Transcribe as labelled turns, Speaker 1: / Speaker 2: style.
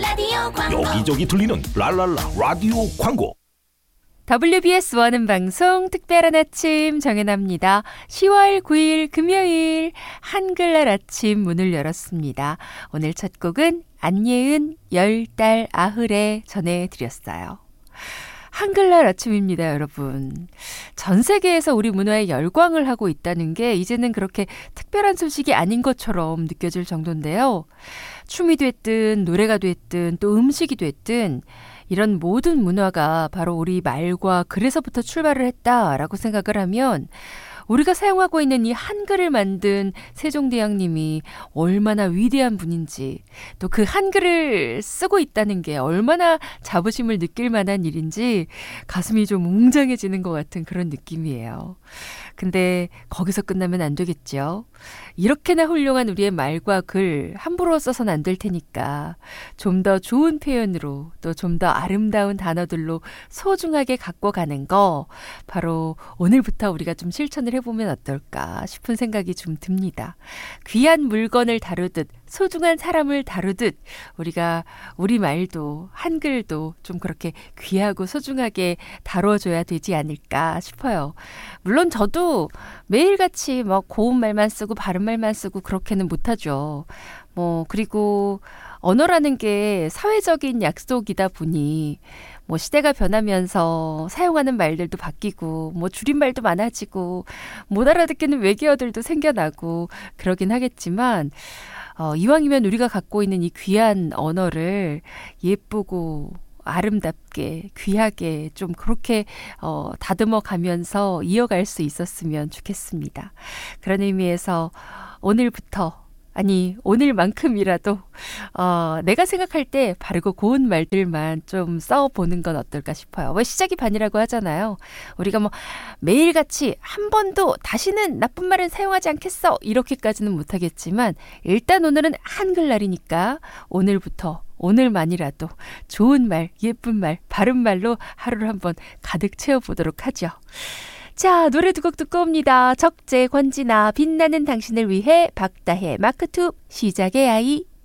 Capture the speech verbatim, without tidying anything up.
Speaker 1: 라디오 광고.
Speaker 2: 여기저기 들리는 랄랄라 라디오 광고.
Speaker 3: 더블유비에스 원음 방송 특별한 아침 정연아입니다. 시월 구일 금요일 한글날 아침 문을 열었습니다. 오늘 첫 곡은 안예은 열 달 아흐레 전해드렸어요. 한글날 아침입니다, 여러분. 전 세계에서 우리 문화에 열광을 하고 있다는 게 이제는 그렇게 특별한 소식이 아닌 것처럼 느껴질 정도인데요. 춤이 됐든 노래가 됐든 또 음식이 됐든 이런 모든 문화가 바로 우리 말과 글에서부터 출발을 했다라고 생각을 하면 우리가 사용하고 있는 이 한글을 만든 세종대왕님이 얼마나 위대한 분인지, 또 그 한글을 쓰고 있다는 게 얼마나 자부심을 느낄 만한 일인지 가슴이 좀 웅장해지는 것 같은 그런 느낌이에요. 근데 거기서 끝나면 안 되겠죠. 이렇게나 훌륭한 우리의 말과 글 함부로 써서는 안 될 테니까 좀 더 좋은 표현으로 또 좀 더 아름다운 단어들로 소중하게 갖고 가는 거, 바로 오늘부터 우리가 좀 실천을 해보면 어떨까 싶은 생각이 좀 듭니다. 귀한 물건을 다루듯 소중한 사람을 다루듯 우리가 우리 말도 한글도 좀 그렇게 귀하고 소중하게 다뤄줘야 되지 않을까 싶어요. 물론 저도 매일같이 뭐 고운 말만 쓰고 바른 말만 쓰고 그렇게는 못하죠. 뭐 그리고 언어라는 게 사회적인 약속이다 보니 뭐 시대가 변하면서 사용하는 말들도 바뀌고 뭐 줄임말도 많아지고 못 알아듣겠는 외계어들도 생겨나고 그러긴 하겠지만 어, 이왕이면 우리가 갖고 있는 이 귀한 언어를 예쁘고 아름답게 귀하게 좀 그렇게 어, 다듬어 가면서 이어갈 수 있었으면 좋겠습니다. 그런 의미에서 오늘부터 아니 오늘만큼이라도 어, 내가 생각할 때 바르고 고운 말들만 좀 써보는 건 어떨까 싶어요. 왜 시작이 반이라고 하잖아요. 우리가 뭐 매일같이 한 번도 다시는 나쁜 말은 사용하지 않겠어 이렇게까지는 못하겠지만 일단 오늘은 한글날이니까 오늘부터 오늘만이라도 좋은 말, 예쁜 말, 바른 말로 하루를 한번 가득 채워보도록 하죠. 자, 노래 두 곡 듣고 옵니다. 적재, 권진아, 빛나는 당신을 위해 박다혜, 마크투, 시작의 아이.